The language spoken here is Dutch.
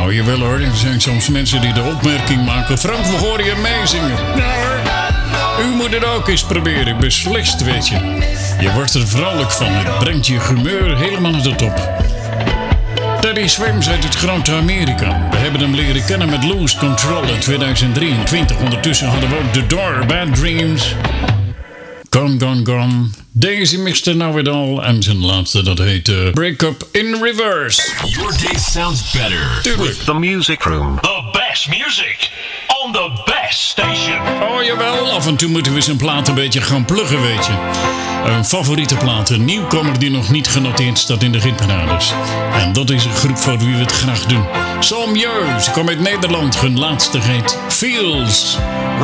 Oh, jawel hoor. Er zijn soms mensen die de opmerking maken: Frank, we horen je meezingen. Nou hoor, u moet het ook eens proberen. Beslist, weet je. Je wordt er vrolijk van. Het brengt je humeur helemaal naar de top. Teddy Swims uit het grote Amerika. We hebben hem leren kennen met Lose Control in 2023. Ondertussen hadden we ook The Door, Bad Dreams. Gone, Gone, Gone. Deze Mr. Know-It-All. En zijn laatste, dat heet Break Up in Reverse. Your day sounds better. Tuurlijk. The Music Room. The best music on the best station. Oh jawel, af en toe moeten we zijn plaat een beetje gaan pluggen, weet je. Een favoriete plaat, een nieuwkomer die nog niet genoteerd staat in de hitparades. En dat is een groep voor wie we het graag doen. Sommieu, ze komt uit Nederland, hun laatste heet Feels.